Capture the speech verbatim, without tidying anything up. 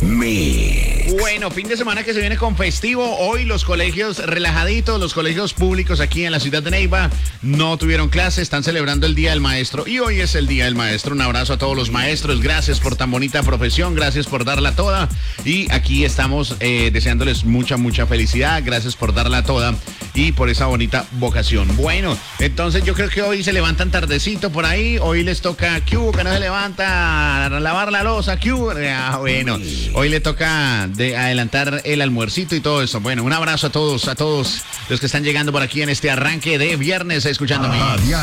Mix. Bueno, fin de semana que se viene con festivo. Hoy los colegios relajaditos, los colegios públicos aquí en la ciudad de Neiva no tuvieron clase, están celebrando el Día del Maestro y hoy es el Día del Maestro. Un abrazo a todos los maestros, gracias por tan bonita profesión, gracias por darla toda y aquí estamos eh, deseándoles mucha, mucha felicidad, gracias por darla toda y por esa bonita vocación. Bueno, entonces yo creo que hoy se levantan tardecito por ahí, hoy les toca Q, que no se levanta a lavar la loza, Q. Ah, bueno, hoy le toca de adelantar el almuercito y todo eso. Bueno, un abrazo a todos, a todos los que están llegando por aquí en este arranque de viernes escuchándome.